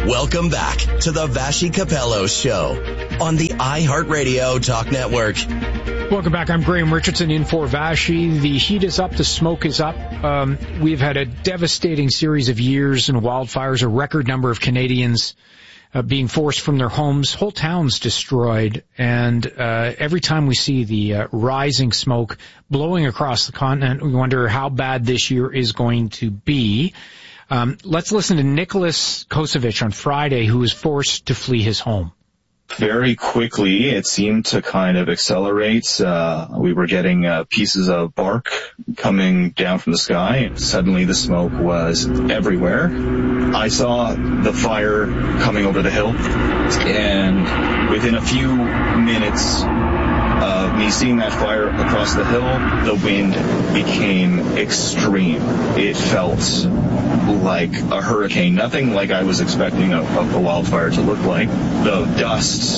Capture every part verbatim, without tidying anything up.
Welcome back to the Vassy Capello Show on the iHeartRadio Talk Network. Welcome back. I'm Graham Richardson in for Vassy. The heat is up. The smoke is up. Um, we've had a devastating series of years in wildfires, a record number of Canadians uh, being forced from their homes, whole towns destroyed. And uh, every time we see the uh, rising smoke blowing across the continent, we wonder how bad this year is going to be. Um, let's listen to Nicholas Kosevich on Friday, who was forced to flee his home. Very quickly, it seemed to kind of accelerate. Uh, we were getting uh, pieces of bark coming down from the sky. Suddenly, the smoke was everywhere. I saw the fire coming over the hill, and within a few minutes of me seeing that fire across the hill, the wind became extreme. It felt like a hurricane, nothing like I was expecting a, a wildfire to look like. The dust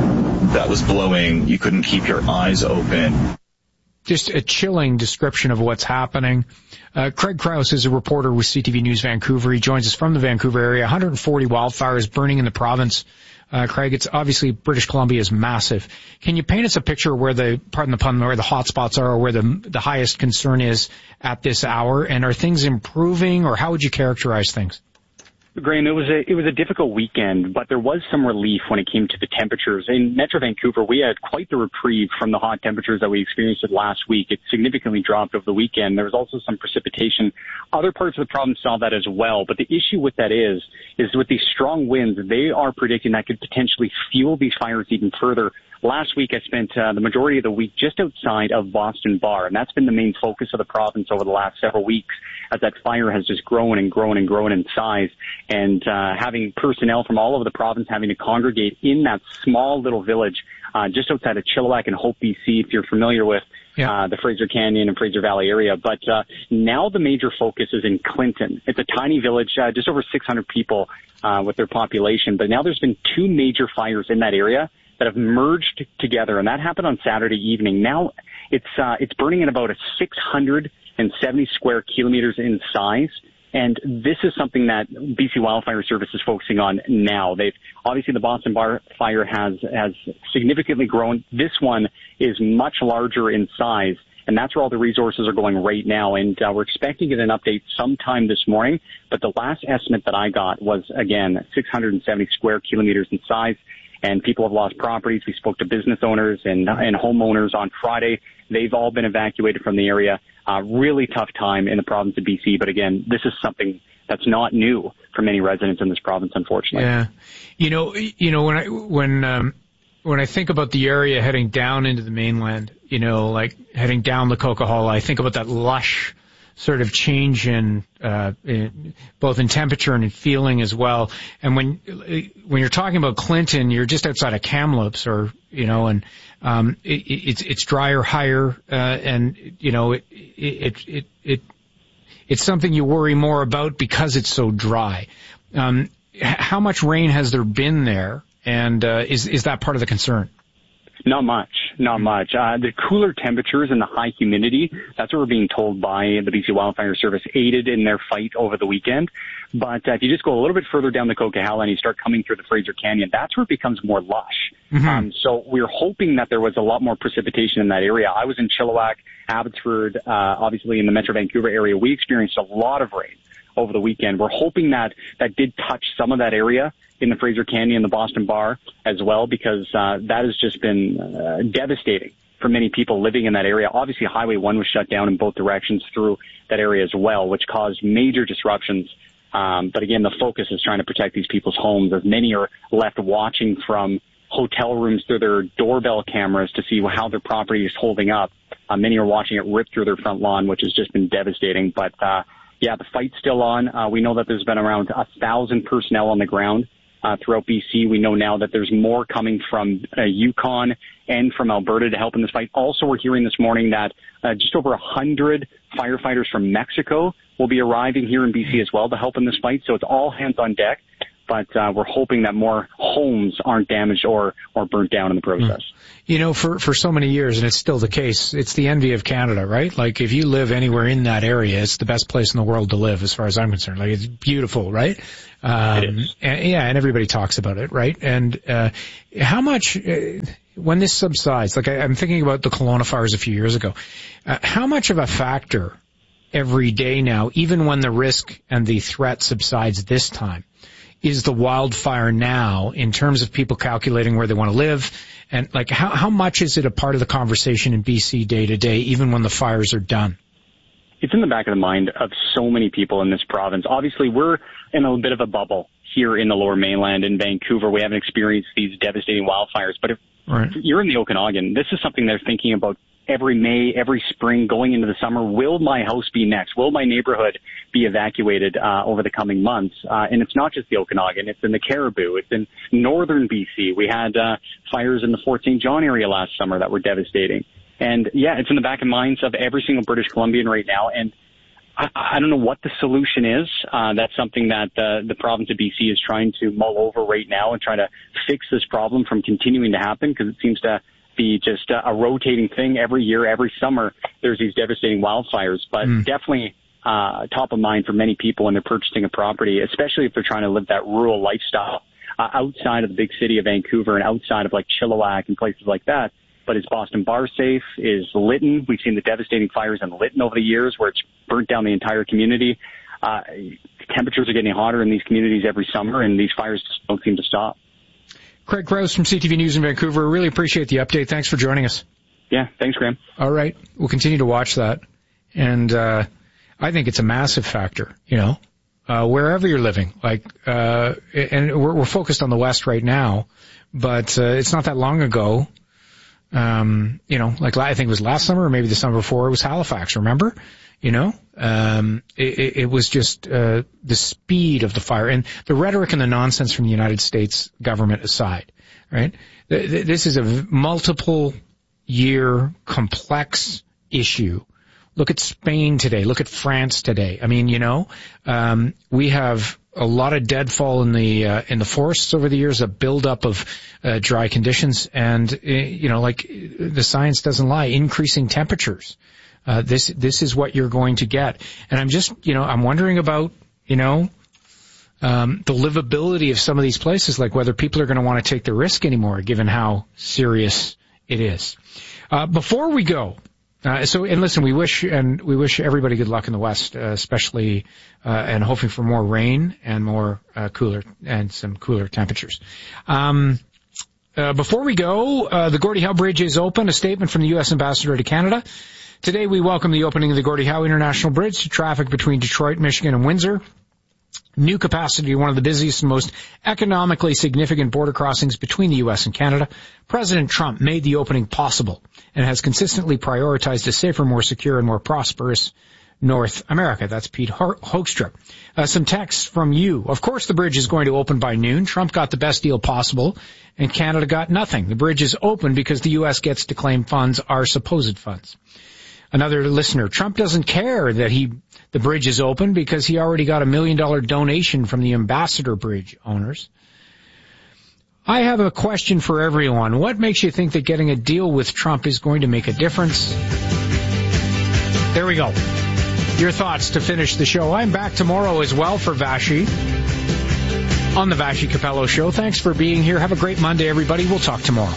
that was blowing, you couldn't keep your eyes open. Just a chilling description of what's happening. Uh, Craig Krause is a reporter with C T V News Vancouver. He joins us from the Vancouver area. one hundred forty wildfires burning in the province. Uh, Craig, it's obviously British Columbia is massive. Can you paint us a picture where the, pardon the pun, where the hot spots are, or where the, the highest concern is at this hour? And are things improving, or how would you characterize things? Graham, it was a it was a difficult weekend, but there was some relief when it came to the temperatures. In Metro Vancouver, we had quite the reprieve from the hot temperatures that we experienced last week. It significantly dropped over the weekend. There was also some precipitation. Other parts of the province saw that as well, but the issue with that is, is with these strong winds, they are predicting that could potentially fuel these fires even further. Last week, I spent uh, the majority of the week just outside of Boston Bar, and that's been the main focus of the province over the last several weeks, as that fire has just grown and grown and grown in size. And uh, having personnel from all over the province having to congregate in that small little village uh, just outside of Chilliwack and Hope, B C, if you're familiar with yeah. uh, the Fraser Canyon and Fraser Valley area. But uh, now the major focus is in Clinton. It's a tiny village, uh, just over six hundred people uh, with their population. But now there's been two major fires in that area that have merged together, and that happened on Saturday evening. Now it's uh, it's burning at about a six hundred seventy square kilometers in size, and this is something that B C Wildfire Service is focusing on now. They've obviously the Boston Bar fire has has significantly grown. This one is much larger in size, and that's where all the resources are going right now. And uh, we're expecting to get an update sometime this morning. But the last estimate that I got was again six hundred seventy square kilometers in size. And people have lost properties. We spoke to business owners and, and homeowners on Friday. They've all been evacuated from the area. Uh, really tough time in the province of B C. But again, this is something that's not new for many residents in this province, unfortunately. Yeah. You know, you know, when I, when, um, when I think about the area heading down into the mainland, you know, like heading down the Coquihalla, I think about that lush sort of change in, uh, in both in temperature and in feeling as well. And when, when you're talking about Clinton, you're just outside of Kamloops or, you know, and, um, it, it's, it's drier, higher, uh, and, you know, it, it, it, it, it's something you worry more about because it's so dry. Um, how much rain has there been there? And, uh, is, is that part of the concern? Not much, not much. Uh, the cooler temperatures and the high humidity, that's what we're being told by the B C Wildfire Service, aided in their fight over the weekend. But uh, if you just go a little bit further down the Coquihalla and you start coming through the Fraser Canyon, that's where it becomes more lush. Mm-hmm. Um, so we're hoping that there was a lot more precipitation in that area. I was in Chilliwack, Abbotsford, uh, obviously in the Metro Vancouver area. We experienced a lot of rain over the weekend. We're hoping that that did touch some of that area in the Fraser Canyon, the Boston Bar as well, because uh, that has just been uh, devastating for many people living in that area. Obviously, Highway one was shut down in both directions through that area as well, which caused major disruptions. Um, but again, the focus is trying to protect these people's homes, as many are left watching from hotel rooms through their doorbell cameras to see how their property is holding up. Uh, many are watching it rip through their front lawn, which has just been devastating. But uh, yeah, the fight's still on. Uh, we know that there's been around a thousand personnel on the ground Uh, throughout B C. We know now that there's more coming from uh, Yukon and from Alberta to help in this fight. Also, we're hearing this morning that uh, just over one hundred firefighters from Mexico will be arriving here in B C as well to help in this fight. So it's all hands on deck. but uh, we're hoping that more homes aren't damaged or, or burnt down in the process. You know, for, for so many years, and it's still the case, it's the envy of Canada, right? Like, if you live anywhere in that area, it's the best place in the world to live, as far as I'm concerned. Like, it's beautiful, right? Um, it is. And, yeah, and everybody talks about it, right? And uh how much, uh, when this subsides, like I, I'm thinking about the Kelowna fires a few years ago, uh, how much of a factor every day now, even when the risk and the threat subsides this time, is the wildfire now in terms of people calculating where they want to live? And like, how, how much is it a part of the conversation in B C day to day, even when the fires are done? It's in the back of the mind of so many people in this province. Obviously, we're in a bit of a bubble here in the Lower Mainland in Vancouver. We haven't experienced these devastating wildfires. But if right. you're in the Okanagan, this is something they're thinking about every May, every spring, going into the summer. Will my house be next? Will my neighborhood be evacuated uh, over the coming months? Uh, and it's not just the Okanagan. It's in the Caribou. It's in northern B C. We had uh, fires in the Fort Saint John area last summer that were devastating. And, yeah, it's in the back of minds of every single British Columbian right now. And I, I don't know what the solution is. Uh, that's something that uh, the province of B C is trying to mull over right now and try to fix this problem from continuing to happen, because it seems to be just a, a rotating thing every year, every summer. There's these devastating wildfires, but mm. definitely uh, top of mind for many people when they're purchasing a property, especially if they're trying to live that rural lifestyle uh, outside of the big city of Vancouver and outside of like Chilliwack and places like that. But is Boston Bar safe? Is Lytton? We've seen the devastating fires in Lytton over the years where it's burnt down the entire community. Uh, temperatures are getting hotter in these communities every summer, and these fires just don't seem to stop. Craig Krause from C T V News in Vancouver. Really appreciate the update. Thanks for joining us. Yeah, thanks, Graham. All right. We'll continue to watch that. And uh I think it's a massive factor, you know, uh wherever you're living. Like, uh and we're, we're focused on the West right now, but uh, it's not that long ago. Um, you know, like I think it was last summer or maybe the summer before, it was Halifax, remember? You know, um, it, it was just, uh, the speed of the fire and the rhetoric and the nonsense from the United States government aside, right? This is a multiple year complex issue. Look at Spain today. Look at France today. I mean, you know, um, we have a lot of deadfall in the uh, in the forests over the years, a buildup of uh, dry conditions, and uh, you know, like the science doesn't lie. Increasing temperatures. Uh, this this is what you're going to get, and I'm just you know I'm wondering about you know um, the livability of some of these places, like whether people are going to want to take the risk anymore, given how serious it is. Uh, before we go. Uh, so, and listen, we wish, and we wish everybody good luck in the West, uh, especially, uh, and hoping for more rain and more, uh, cooler, and some cooler temperatures. Um, uh, before we go, uh, the Gordie Howe Bridge is open, a statement from the U S Ambassador to Canada. Today we welcome the opening of the Gordie Howe International Bridge to traffic between Detroit, Michigan and Windsor. New capacity, one of the busiest and most economically significant border crossings between the U S and Canada. President Trump made the opening possible and has consistently prioritized a safer, more secure, and more prosperous North America. That's Pete Hoekstra. Uh, some text from you. Of course the bridge is going to open by noon. Trump got the best deal possible, and Canada got nothing. The bridge is open because the U S gets to claim funds, our supposed funds. Another listener, Trump doesn't care that he the bridge is open because he already got a million dollar donation from the Ambassador Bridge owners. I have a question for everyone. What makes you think that getting a deal with Trump is going to make a difference? There we go. Your thoughts to finish the show. I'm back tomorrow as well for Vashi on the Vashi Capello Show. Thanks for being here. Have a great Monday, everybody. We'll talk tomorrow.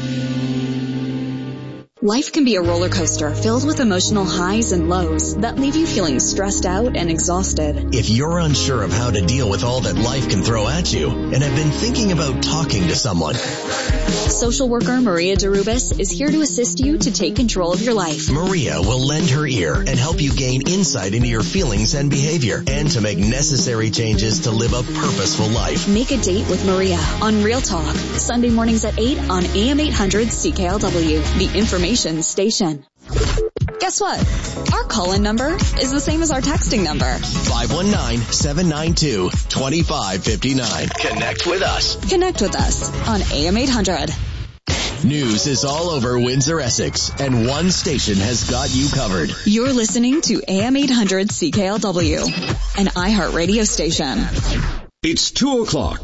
Life can be a roller coaster filled with emotional highs and lows that leave you feeling stressed out and exhausted. If you're unsure of how to deal with all that life can throw at you and have been thinking about talking to someone, social worker Maria Derubis is here to assist you to take control of your life. Maria will lend her ear and help you gain insight into your feelings and behavior and to make necessary changes to live a purposeful life. Make a date with Maria on Real Talk, Sunday mornings at eight on A M eight hundred C K L W, the information station. Guess what? Our call-in number is the same as our texting number. five one nine, seven nine two, two five five nine. Connect with us. Connect with us on A M eight hundred. News is all over Windsor, Essex, and one station has got you covered. You're listening to A M eight hundred C K L W, an iHeart radio station. It's two o'clock.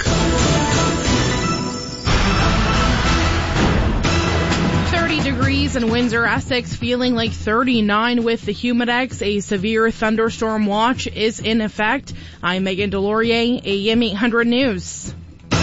thirty degrees in Windsor, Essex, feeling like thirty-nine with the Humidex. A severe thunderstorm watch is in effect. I'm Megan Delorier, A M eight hundred News.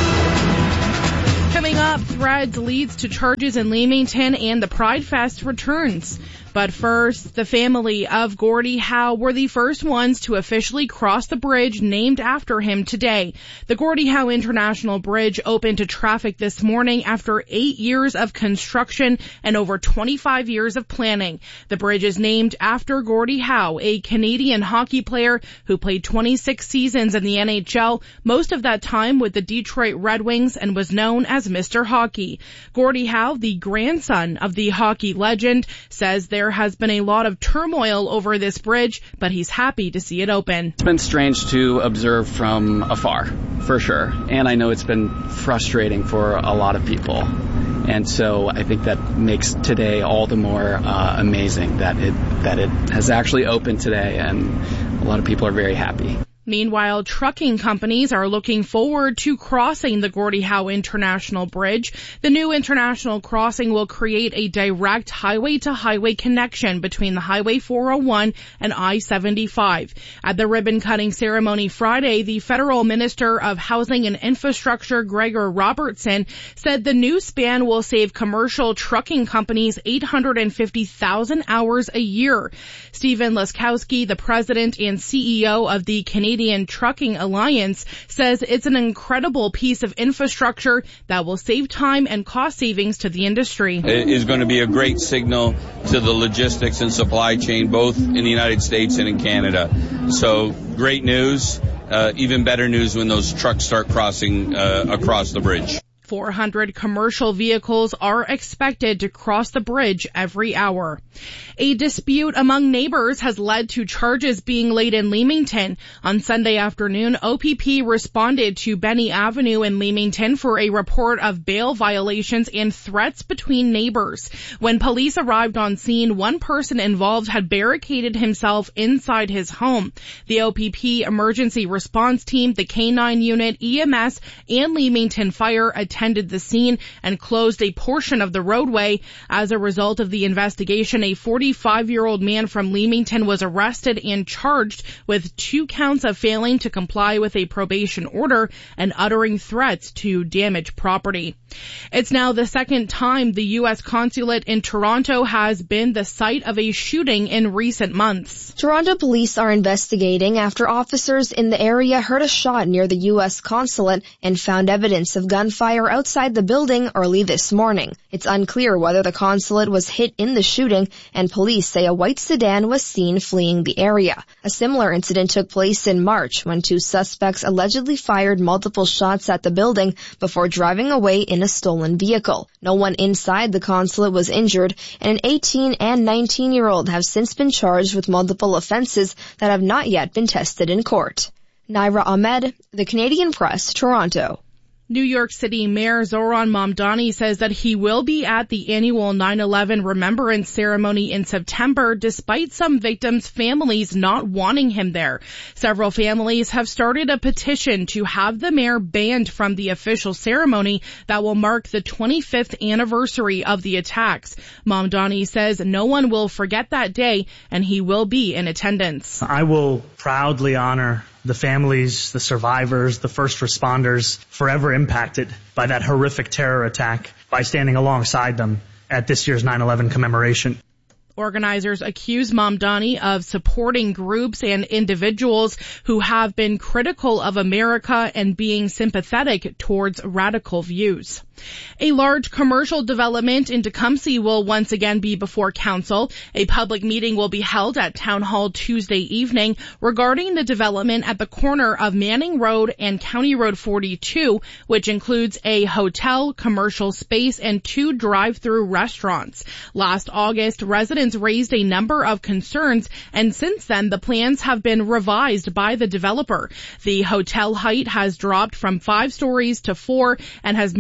Coming up, Threads leads to charges in Leamington and the Pride Fest returns. But first, the family of Gordie Howe were the first ones to officially cross the bridge named after him today. The Gordie Howe International Bridge opened to traffic this morning after eight years of construction and over twenty-five years of planning. The bridge is named after Gordie Howe, a Canadian hockey player who played twenty-six seasons in the N H L, most of that time with the Detroit Red Wings, and was known as Mister Hockey. Gordie Howe, the grandson of the hockey legend, says there There has been a lot of turmoil over this bridge, but he's happy to see it open. It's been strange to observe from afar, for sure. And I know it's been frustrating for a lot of people. And so I think that makes today all the more uh, amazing that it that it has actually opened today, and a lot of people are very happy. Meanwhile, trucking companies are looking forward to crossing the Gordie Howe International Bridge. The new international crossing will create a direct highway-to-highway connection between the Highway four oh one and I seventy-five. At the ribbon-cutting ceremony Friday, the federal Minister of Housing and Infrastructure, Gregor Robertson, said the new span will save commercial trucking companies eight hundred fifty thousand hours a year. Stephen Laskowski, the president and C E O of the Canadian Canadian Trucking Alliance, says it's an incredible piece of infrastructure that will save time and cost savings to the industry. It is going to be a great signal to the logistics and supply chain, both in the United States and in Canada. So great news, uh, even better news when those trucks start crossing uh, across the bridge. four hundred commercial vehicles are expected to cross the bridge every hour. A dispute among neighbors has led to charges being laid in Leamington. On Sunday afternoon, O P P responded to Benny Avenue in Leamington for a report of bail violations and threats between neighbors. When police arrived on scene, one person involved had barricaded himself inside his home. The O P P emergency response team, the K nine unit, E M S, and Leamington Fire attended the scene and closed a portion of the roadway. As a result of the investigation, a forty-five-year-old man from Leamington was arrested and charged with two counts of failing to comply with a probation order and uttering threats to damage property. It's now the second time the U S consulate in Toronto has been the site of a shooting in recent months. Toronto police are investigating after officers in the area heard a shot near the U S consulate and found evidence of gunfire outside the building early this morning. It's unclear whether the consulate was hit in the shooting, and police say a white sedan was seen fleeing the area. A similar incident took place in March when two suspects allegedly fired multiple shots at the building before driving away in a stolen vehicle. No one inside the consulate was injured, and an eighteen and nineteen-year-old have since been charged with multiple offenses that have not yet been tested in court. Naira Ahmed, The Canadian Press, Toronto. New York City Mayor Zohran Mamdani says that he will be at the annual nine eleven Remembrance Ceremony in September, despite some victims' families not wanting him there. Several families have started a petition to have the mayor banned from the official ceremony that will mark the twenty-fifth anniversary of the attacks. Mamdani says no one will forget that day, and he will be in attendance. I will proudly honor the families, the survivors, the first responders forever impacted by that horrific terror attack by standing alongside them at this year's nine eleven commemoration. Organizers accuse Mamdani of supporting groups and individuals who have been critical of America and being sympathetic towards radical views. A large commercial development in Tecumseh will once again be before council. A public meeting will be held at Town Hall Tuesday evening regarding the development at the corner of Manning Road and County Road forty-two, which includes a hotel, commercial space, and two drive-through restaurants. Last August, residents raised a number of concerns, and since then the plans have been revised by the developer. The hotel height has dropped from five stories to four and has moved closer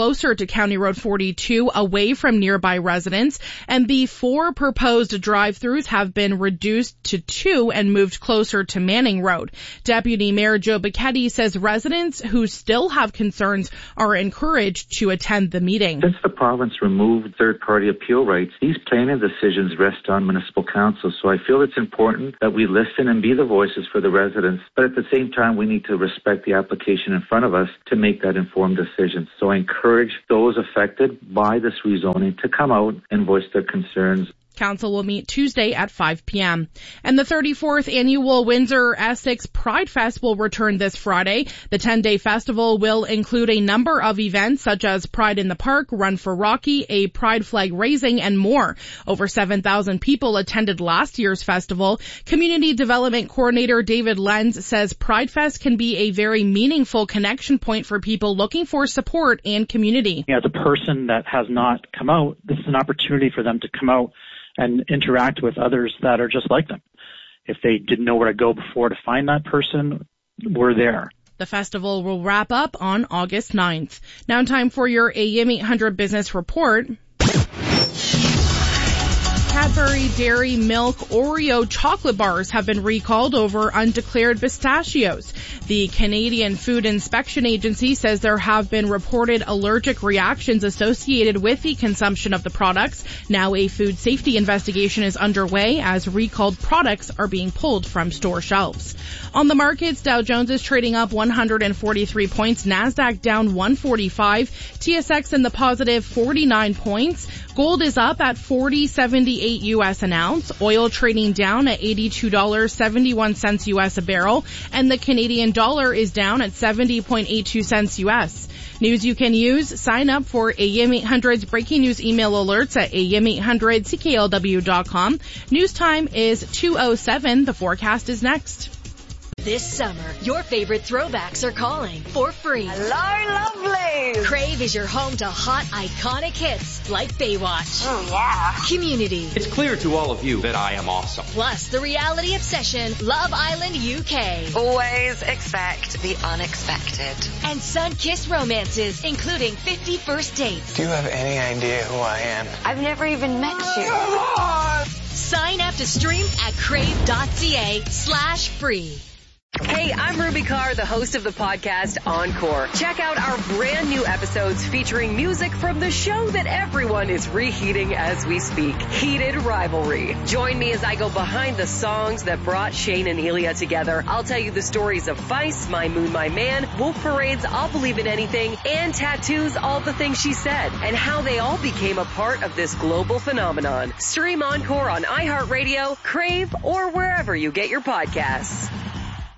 closer to County Road forty-two, away from nearby residents, and the four proposed drive-throughs have been reduced to two and moved closer to Manning Road. Deputy Mayor Joe Bicchetti says residents who still have concerns are encouraged to attend the meeting. Since the province removed third-party appeal rights, these planning decisions rest on municipal council, so I feel it's important that we listen and be the voices for the residents, but at the same time we need to respect the application in front of us to make that informed decision. So I encourage those affected by this rezoning to come out and voice their concerns. Council will meet Tuesday at five p.m. And the thirty-fourth annual Windsor Essex Pride Fest will return this Friday. The ten-day festival will include a number of events such as Pride in the Park, Run for Rocky, a pride flag raising, and more. Over seven thousand people attended last year's festival. Community Development Coordinator David Lenz says Pride Fest can be a very meaningful connection point for people looking for support and community. As a person that has not come out, this is an opportunity for them to come out and interact with others that are just like them. If they didn't know where to go before to find that person, we're there. The festival will wrap up on August ninth. Now time for your A M eight hundred Business Report. Cadbury Dairy Milk Oreo chocolate bars have been recalled over undeclared pistachios. The Canadian Food Inspection Agency says there have been reported allergic reactions associated with the consumption of the products. Now a food safety investigation is underway as recalled products are being pulled from store shelves. On the markets, Dow Jones is trading up one hundred forty-three points, NASDAQ down one forty-five, T S X in the positive forty-nine points. Gold is up at forty seventy-eight U S an ounce, oil trading down at eighty-two dollars and seventy-one cents U S a barrel, and the Canadian dollar is down at seventy point eight two cents U S. News you can use. Sign up for A M eight hundred's breaking news email alerts at A M eight hundred C K L W dot com. News time is two oh seven. The forecast is next. This summer, your favorite throwbacks are calling for free. Hello, lovely! Crave is your home to hot, iconic hits like Baywatch. Oh, yeah. Community. It's clear to all of you that I am awesome. Plus, the reality obsession, Love Island U K. Always expect the unexpected. And sun-kissed romances, including fifty First Dates. Do you have any idea who I am? I've never even met you. Sign up to stream at crave.ca slash free. Hey, I'm Ruby Carr, the host of the podcast Encore. Check out our brand new episodes featuring music from the show that everyone is reheating as we speak, Heated Rivalry. Join me as I go behind the songs that brought Shane and Elia together. I'll tell you the stories of Vice, My Moon, My Man, Wolf Parade's I'll Believe in Anything, and Tattoo's All the Things She Said, and how they all became a part of this global phenomenon. Stream Encore on iHeartRadio, Crave, or wherever you get your podcasts.